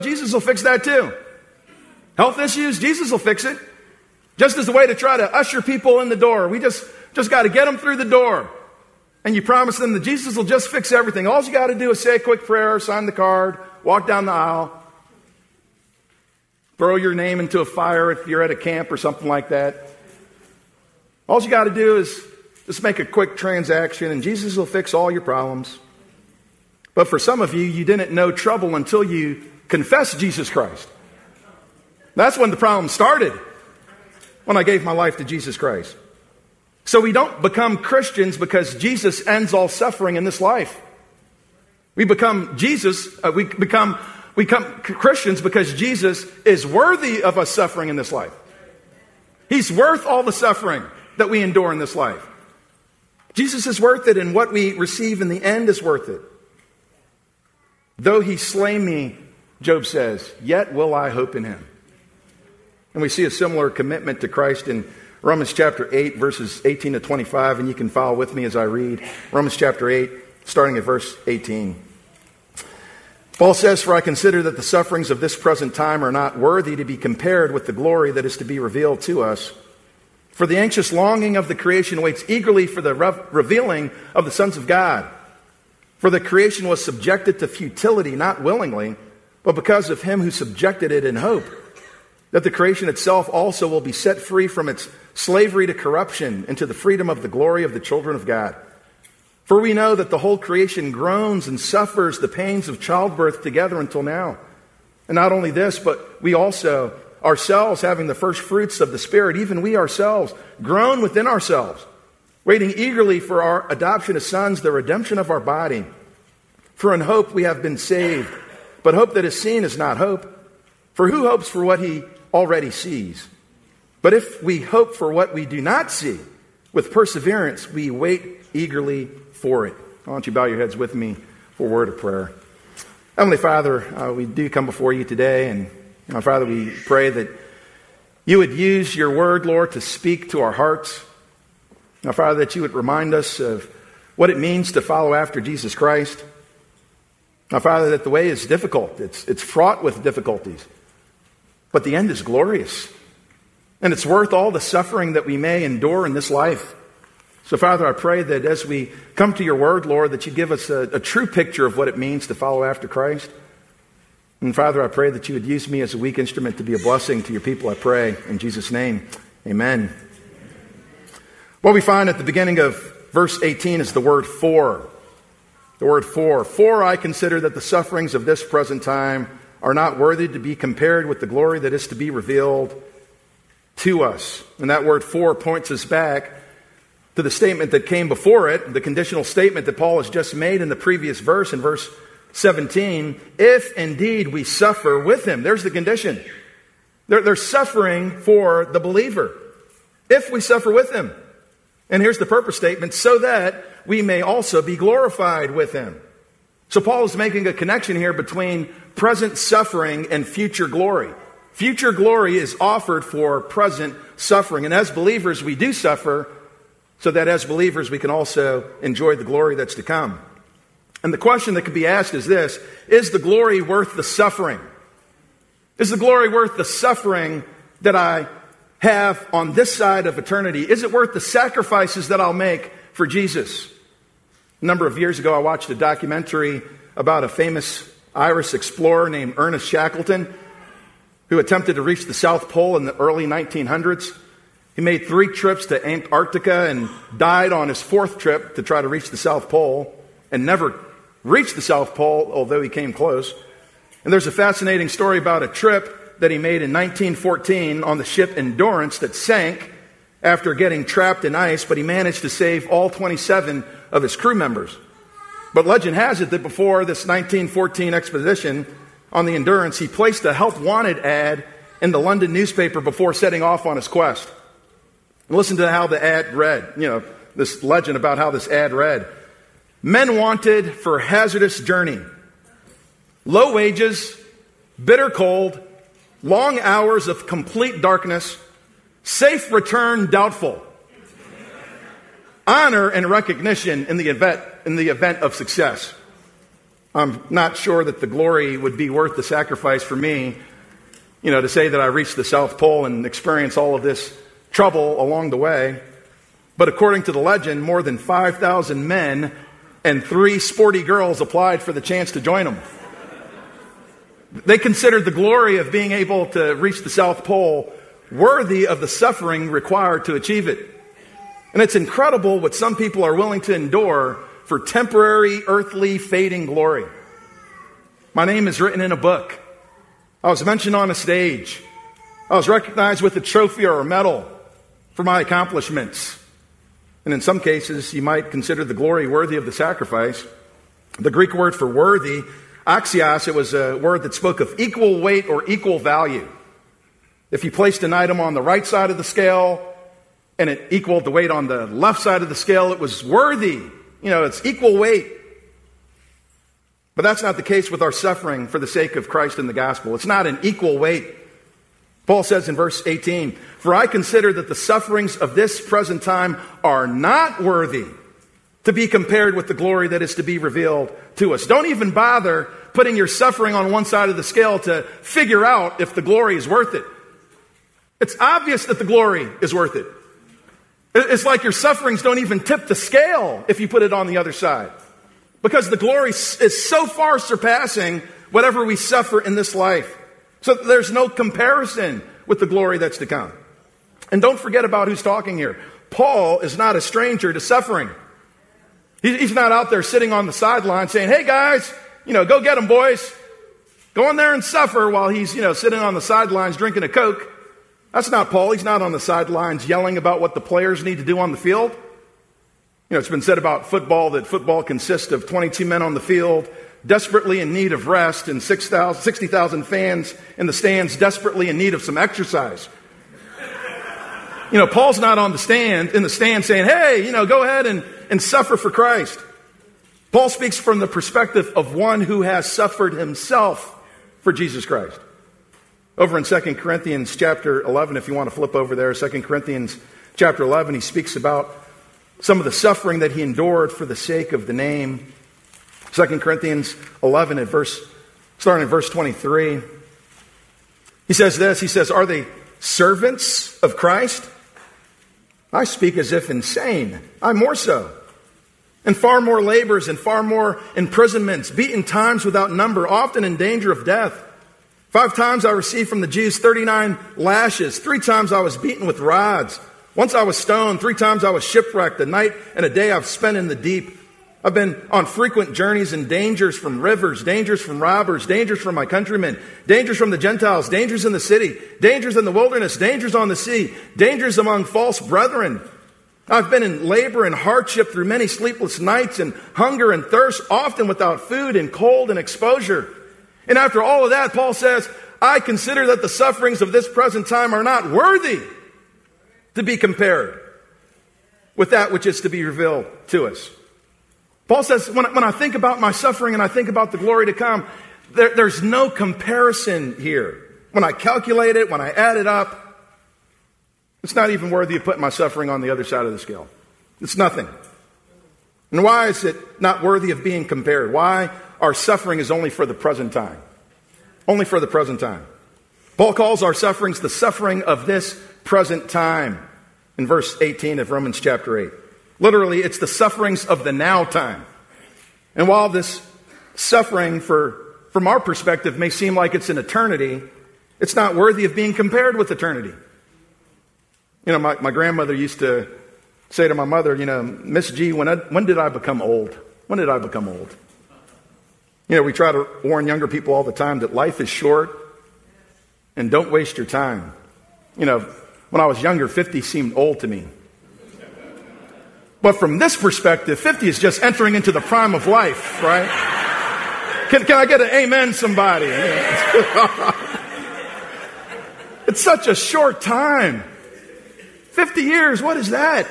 Jesus will fix that too. Health issues, Jesus will fix it. Just as a way to try to usher people in the door. We just got to get them through the door. And you promise them that Jesus will just fix everything. All you got to do is say a quick prayer, sign the card, walk down the aisle, throw your name into a fire if you're at a camp or something like that. All you got to do is just make a quick transaction and Jesus will fix all your problems. But for some of you, you didn't know trouble until you confessed Jesus Christ. That's when the problem started, when I gave my life to Jesus Christ. So we don't become Christians because Jesus ends all suffering in this life. We become Christians because Jesus is worthy of us suffering in this life. He's worth all the suffering that we endure in this life. Jesus is worth it, and what we receive in the end is worth it. Though he slay me, Job says, yet will I hope in him. And we see a similar commitment to Christ in Romans chapter 8, verses 18 to 25, and you can follow with me as I read. Romans chapter 8, starting at verse 18. Paul says, "For I consider that the sufferings of this present time are not worthy to be compared with the glory that is to be revealed to us. For the anxious longing of the creation waits eagerly for the revealing of the sons of God. For the creation was subjected to futility, not willingly, but because of him who subjected it in hope, that the creation itself also will be set free from its slavery to corruption into the freedom of the glory of the children of God. For we know that the whole creation groans and suffers the pains of childbirth together until now. And not only this, but we also, ourselves having the first fruits of the Spirit, even we ourselves, groan within ourselves, waiting eagerly for our adoption as sons, the redemption of our body. For in hope we have been saved. But hope that is seen is not hope. For who hopes for what he already sees? But if we hope for what we do not see, with perseverance we wait eagerly for it." Why don't you bow your heads with me for a word of prayer. Heavenly Father, we do come before you today, and Father, we pray that you would use your word, Lord, to speak to our hearts. Now, Father, that you would remind us of what it means to follow after Jesus Christ. Now, Father, that the way is difficult. It's fraught with difficulties. But the end is glorious. And it's worth all the suffering that we may endure in this life. So, Father, I pray that as we come to your word, Lord, that you give us a true picture of what it means to follow after Christ. And, Father, I pray that you would use me as a weak instrument to be a blessing to your people, I pray. In Jesus' name, amen. What we find at the beginning of verse 18 is the word "for." The word "for." "For I consider that the sufferings of this present time are not worthy to be compared with the glory that is to be revealed to us." And that word "for" points us back to the statement that came before it, the conditional statement that Paul has just made in the previous verse, in verse 17. If indeed we suffer with him. There's the condition. They're suffering for the believer. If we suffer with him. And here's the purpose statement: so that we may also be glorified with him. So Paul is making a connection here between present suffering and future glory. Future glory is offered for present suffering. And as believers, we do suffer so that as believers, we can also enjoy the glory that's to come. And the question that could be asked is this: is the glory worth the suffering? Is the glory worth the suffering that I have on this side of eternity? Is it worth the sacrifices that I'll make for Jesus? A number of years ago, I watched a documentary about a famous Irish explorer named Ernest Shackleton, who attempted to reach the South Pole in the early 1900s. He made 3 trips to Antarctica and died on his 4th trip to try to reach the South Pole, and never reached the South Pole, although he came close. And there's a fascinating story about a trip that he made in 1914 on the ship Endurance that sank after getting trapped in ice, but he managed to save all 27 of his crew members. But legend has it that before this 1914 expedition on the Endurance, he placed a help wanted ad in the London newspaper before setting off on his quest. And listen to how the ad read, this legend about how this ad read. Men wanted for hazardous journey. Low wages, bitter cold, long hours of complete darkness, safe return doubtful. Honor and recognition in the event of success. I'm not sure that the glory would be worth the sacrifice for me, to say that I reached the South Pole and experienced all of this trouble along the way. But according to the legend, more than 5,000 men and 3 sporty girls applied for the chance to join them. They considered the glory of being able to reach the South Pole worthy of the suffering required to achieve it. And it's incredible what some people are willing to endure for temporary, earthly, fading glory. My name is written in a book. I was mentioned on a stage. I was recognized with a trophy or a medal for my accomplishments. And in some cases, you might consider the glory worthy of the sacrifice. The Greek word for worthy, axios, it was a word that spoke of equal weight or equal value. If you placed an item on the right side of the scale and it equaled the weight on the left side of the scale, it was worthy. It's equal weight. But that's not the case with our suffering for the sake of Christ and the gospel. It's not an equal weight. Paul says in verse 18, "For I consider that the sufferings of this present time are not worthy to be compared with the glory that is to be revealed to us." Don't even bother putting your suffering on one side of the scale to figure out if the glory is worth it. It's obvious that the glory is worth it. It's like your sufferings don't even tip the scale if you put it on the other side. Because the glory is so far surpassing whatever we suffer in this life. So there's no comparison with the glory that's to come. And don't forget about who's talking here. Paul is not a stranger to suffering. He's not out there sitting on the sideline saying, "Hey guys, go get them, boys. Go in there and suffer," while he's, sitting on the sidelines drinking a Coke. That's not Paul. He's not on the sidelines yelling about what the players need to do on the field. It's been said about football that football consists of 22 men on the field, desperately in need of rest, and 60,000 fans in the stands desperately in need of some exercise. Paul's not in the stand saying, "Hey, go ahead and suffer for Christ." Paul speaks from the perspective of one who has suffered himself for Jesus Christ. Over in 2 Corinthians chapter 11, if you want to flip over there, 2 Corinthians chapter 11, he speaks about some of the suffering that he endured for the sake of the name. 2 Corinthians 11, starting at verse 23. He says this, he says, "Are they servants of Christ? I speak as if insane. I'm more so. And far more labors and far more imprisonments, beaten times without number, often in danger of death. 5 times I received from the Jews 39 lashes. 3 times I was beaten with rods. Once I was stoned. 3 times I was shipwrecked. A night and a day I've spent in the deep. I've been on frequent journeys and dangers from rivers, dangers from robbers, dangers from my countrymen, dangers from the Gentiles, dangers in the city, dangers in the wilderness, dangers on the sea, dangers among false brethren. I've been in labor and hardship through many sleepless nights and hunger and thirst, often without food and cold and exposure." And after all of that, Paul says, "I consider that the sufferings of this present time are not worthy to be compared with that which is to be revealed to us." Paul says, when I think about my suffering and I think about the glory to come, there's no comparison here. When I calculate it, when I add it up, it's not even worthy of putting my suffering on the other side of the scale. It's nothing. And why is it not worthy of being compared? Why our suffering is only for the present time? Only for the present time. Paul calls our sufferings the suffering of this present time in verse 18 of Romans chapter 8. Literally, it's the sufferings of the now time. And while this suffering, from our perspective, may seem like it's an eternity, it's not worthy of being compared with eternity. My grandmother used to say to my mother, "Miss G, when did I become old? When did I become old?" We try to warn younger people all the time that life is short and don't waste your time. When I was younger, 50 seemed old to me. But from this perspective, 50 is just entering into the prime of life, right? Can I get an amen, somebody? It's such a short time. 50 years, what is that?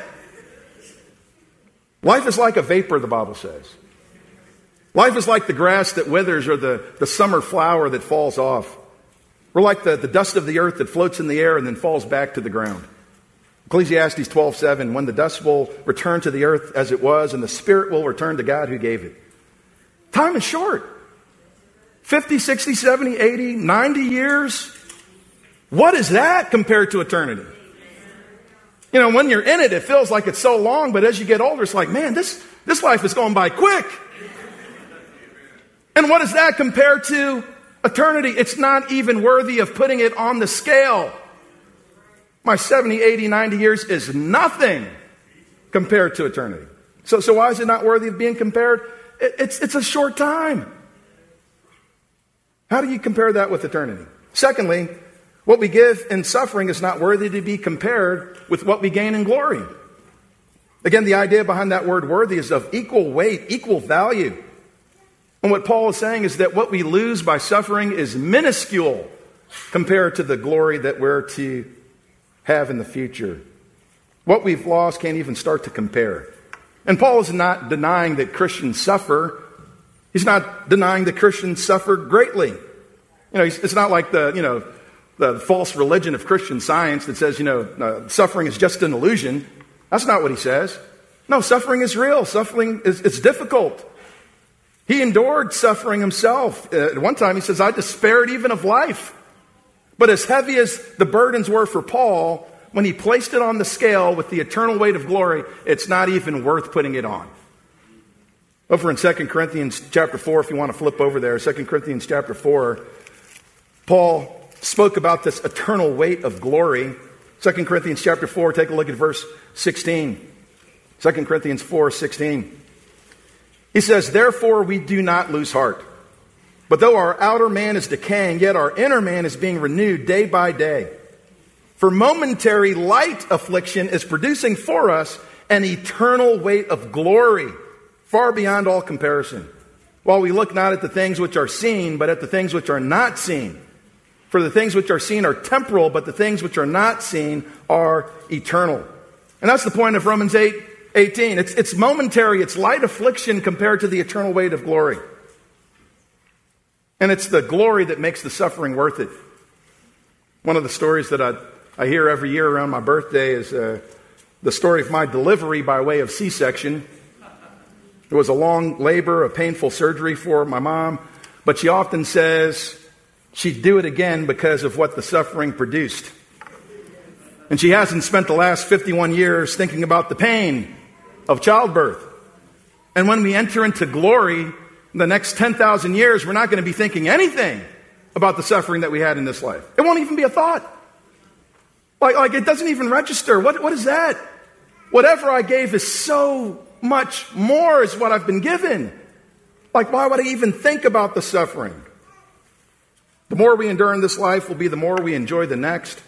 Life is like a vapor, the Bible says. Life is like the grass that withers or the summer flower that falls off. We're like the dust of the earth that floats in the air and then falls back to the ground. Ecclesiastes 12:7, "When the dust will return to the earth as it was, and the spirit will return to God who gave it." Time is short. 50, 60, 70, 80, 90 years. What is that compared to eternity? You know, when you're in it, it feels like it's so long, but as you get older, it's like, man, this life is going by quick. And what is that compared to eternity? It's not even worthy of putting it on the scale. My 70, 80, 90 years is nothing compared to eternity. So why is it not worthy of being compared? It's a short time. How do you compare that with eternity? Secondly, what we give in suffering is not worthy to be compared with what we gain in glory. Again, the idea behind that word worthy is of equal weight, equal value. And what Paul is saying is that what we lose by suffering is minuscule compared to the glory that we're to have in the future. What we've lost can't even start to compare. And Paul is not denying that Christians suffer. He's not denying that Christians suffer greatly. You know, it's not like the false religion of Christian Science that says, suffering is just an illusion. That's not what he says. No, suffering is real. Suffering is difficult. He endured suffering himself. At one time he says, I despaired even of life. But as heavy as the burdens were for Paul, when he placed it on the scale with the eternal weight of glory, it's not even worth putting it on. Over in 2 Corinthians chapter 4, if you want to flip over there, 2 Corinthians chapter 4, Paul spoke about this eternal weight of glory. 2 Corinthians chapter 4, take a look at verse 16. 2 Corinthians 4:16. He says, therefore we do not lose heart. But though our outer man is decaying, yet our inner man is being renewed day by day. For momentary light affliction is producing for us an eternal weight of glory, far beyond all comparison. While we look not at the things which are seen, but at the things which are not seen. For the things which are seen are temporal, but the things which are not seen are eternal. And that's the point of Romans 8:18. It's momentary, it's light affliction compared to the eternal weight of glory. And it's the glory that makes the suffering worth it. One of the stories that I hear every year around my birthday is the story of my delivery by way of C-section. It was a long labor, a painful surgery for my mom, but she often says she'd do it again because of what the suffering produced. And she hasn't spent the last 51 years thinking about the pain of childbirth. And when we enter into glory, the next 10,000 years, we're not going to be thinking anything about the suffering that we had in this life. It won't even be a thought. Like it doesn't even register. What is that? Whatever I gave is so much more is what I've been given. Like, why would I even think about the suffering? The more we endure in this life will be the more we enjoy the next.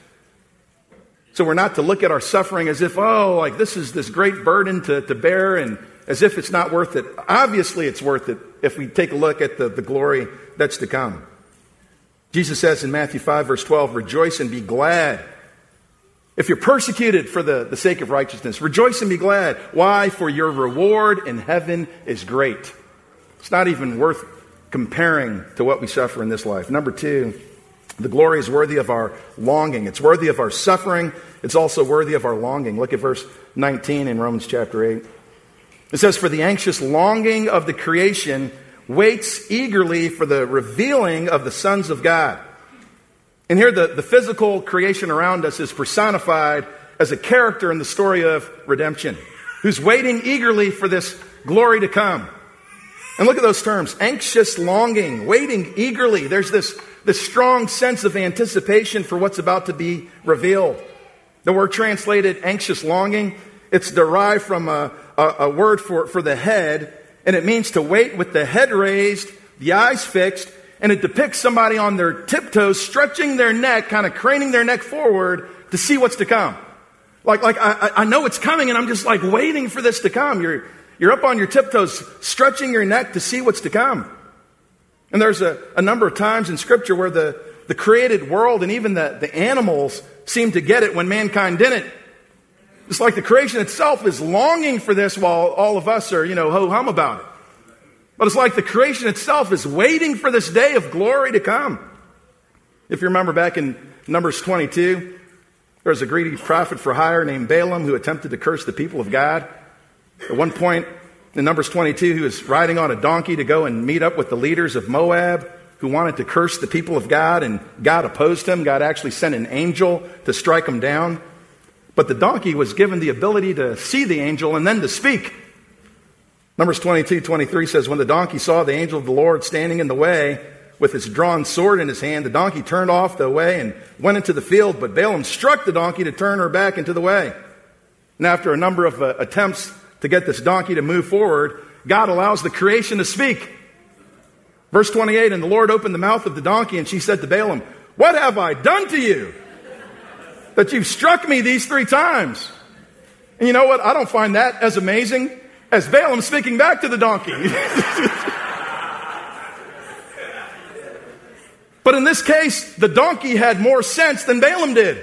So we're not to look at our suffering as if, this is this great burden to bear, and as if it's not worth it. Obviously it's worth it if we take a look at the glory that's to come. Jesus says in Matthew 5 verse 12, rejoice and be glad. If you're persecuted for the sake of righteousness, rejoice and be glad. Why? For your reward in heaven is great. It's not even worth comparing to what we suffer in this life. Number 2, the glory is worthy of our longing. It's worthy of our suffering. It's also worthy of our longing. Look at verse 19 in Romans chapter 8. It says, for the anxious longing of the creation waits eagerly for the revealing of the sons of God. And here the physical creation around us is personified as a character in the story of redemption, who's waiting eagerly for this glory to come. And look at those terms, anxious longing, waiting eagerly. There's this strong sense of anticipation for what's about to be revealed. The word translated anxious longing, it's derived from a word for the head, and it means to wait with the head raised, the eyes fixed, and it depicts somebody on their tiptoes, stretching their neck, kind of craning their neck forward to see what's to come. Like I know it's coming, and I'm just like waiting for this to come. You're up on your tiptoes, stretching your neck to see what's to come. And there's a number of times in Scripture where the created world and even the animals seem to get it when mankind didn't. It's like the creation itself is longing for this while all of us are, ho-hum about it. But it's like the creation itself is waiting for this day of glory to come. If you remember back in Numbers 22, there was a greedy prophet for hire named Balaam who attempted to curse the people of God. At one point, In Numbers 22, he was riding on a donkey to go and meet up with the leaders of Moab who wanted to curse the people of God, and God opposed him. God actually sent an angel to strike him down. But the donkey was given the ability to see the angel and then to speak. Numbers 22:23 says, when the donkey saw the angel of the Lord standing in the way with his drawn sword in his hand, the donkey turned off the way and went into the field, but Balaam struck the donkey to turn her back into the way. And after a number of attempts to get this donkey to move forward, God allows the creation to speak. Verse 28, and the Lord opened the mouth of the donkey, and she said to Balaam, what have I done to you that you've struck me these 3 times? And you know what? I don't find that as amazing as Balaam speaking back to the donkey. But in this case, the donkey had more sense than Balaam did.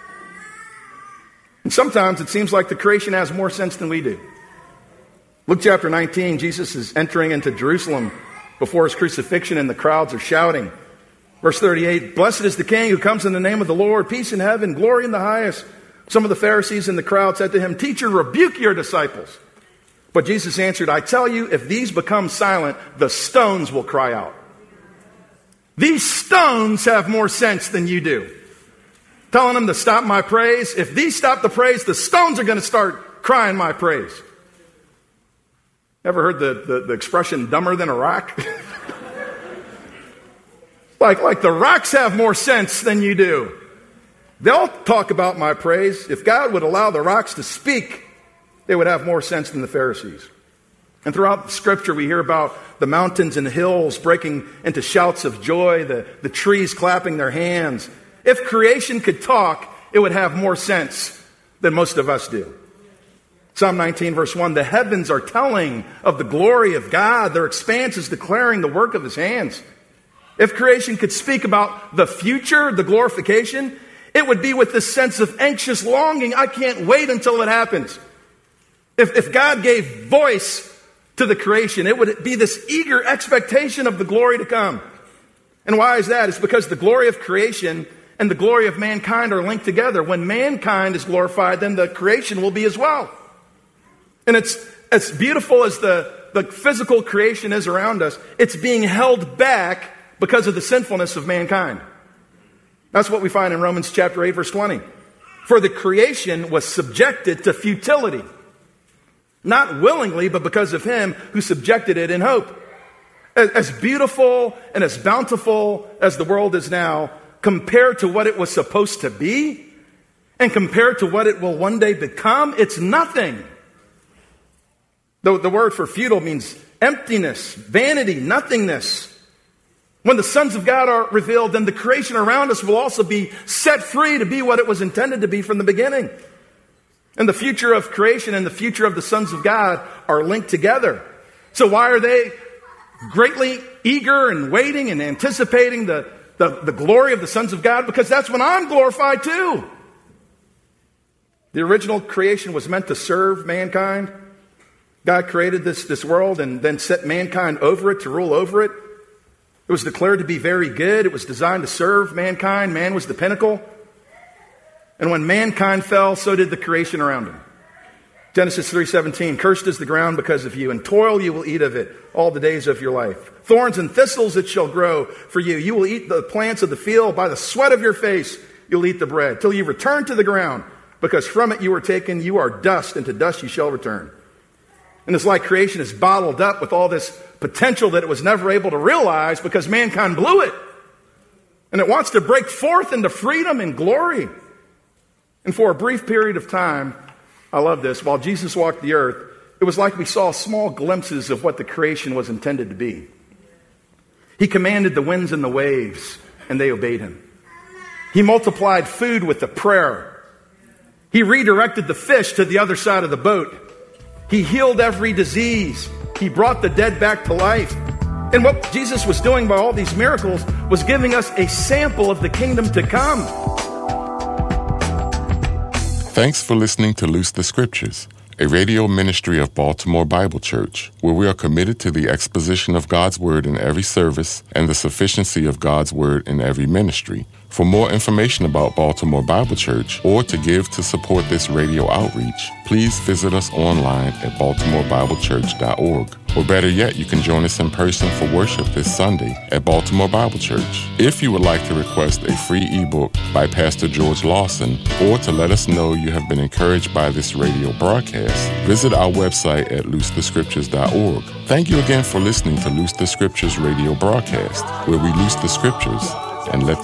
And sometimes it seems like the creation has more sense than we do. Luke chapter 19, Jesus is entering into Jerusalem before his crucifixion, and the crowds are shouting. Verse 38, blessed is the King who comes in the name of the Lord, peace in heaven, glory in the highest. Some of the Pharisees in the crowd said to him, teacher, rebuke your disciples. But Jesus answered, I tell you, if these become silent, the stones will cry out. These stones have more sense than you do. Telling them to stop my praise. If these stop the praise, the stones are going to start crying my praise. Ever heard the expression dumber than a rock? like the rocks have more sense than you do. They'll talk about my praise. If God would allow the rocks to speak, they would have more sense than the Pharisees. And throughout the scripture, we hear about the mountains and the hills breaking into shouts of joy, the trees clapping their hands. If creation could talk, it would have more sense than most of us do. Psalm 19, verse 1, the heavens are telling of the glory of God. Their expanse is declaring the work of his hands. If creation could speak about the future, the glorification, it would be with this sense of anxious longing. I can't wait until it happens. If God gave voice to the creation, it would be this eager expectation of the glory to come. And why is that? It's because the glory of creation and the glory of mankind are linked together. When mankind is glorified, then the creation will be as well. And it's as beautiful as the physical creation is around us, it's being held back because of the sinfulness of mankind. That's what we find in Romans chapter 8, verse 20. For the creation was subjected to futility. Not willingly, but because of him who subjected it in hope. As beautiful and as bountiful as the world is now, compared to what it was supposed to be, and compared to what it will one day become, it's nothing. The word for futile means emptiness, vanity, nothingness. When the sons of God are revealed, then the creation around us will also be set free to be what it was intended to be from the beginning. And the future of creation and the future of the sons of God are linked together. So why are they greatly eager and waiting and anticipating the glory of the sons of God? Because that's when I'm glorified too. The original creation was meant to serve mankind. God created this world and then set mankind over it to rule over it. It was declared to be very good. It was designed to serve mankind. Man was the pinnacle. And when mankind fell, so did the creation around him. Genesis 3:17, cursed is the ground because of you, and toil you will eat of it all the days of your life. Thorns and thistles it shall grow for you. You will eat the plants of the field. By the sweat of your face you'll eat the bread, till you return to the ground, because from it you were taken. You are dust, and to dust you shall return. And it's like creation is bottled up with all this potential that it was never able to realize because mankind blew it. And it wants to break forth into freedom and glory. And for a brief period of time, I love this, while Jesus walked the earth, it was like we saw small glimpses of what the creation was intended to be. He commanded the winds and the waves, and they obeyed him. He multiplied food with a prayer. He redirected the fish to the other side of the boat. He healed every disease. He brought the dead back to life. And what Jesus was doing by all these miracles was giving us a sample of the kingdom to come. Thanks for listening to Loose the Scriptures, a radio ministry of Baltimore Bible Church, where we are committed to the exposition of God's Word in every service and the sufficiency of God's Word in every ministry. For more information about Baltimore Bible Church or to give to support this radio outreach, please visit us online at baltimorebiblechurch.org. Or better yet, you can join us in person for worship this Sunday at Baltimore Bible Church. If you would like to request a free ebook by Pastor George Lawson or to let us know you have been encouraged by this radio broadcast, visit our website at loosethescriptures.org. Thank you again for listening to Loose the Scriptures radio broadcast, where we loose the Scriptures and let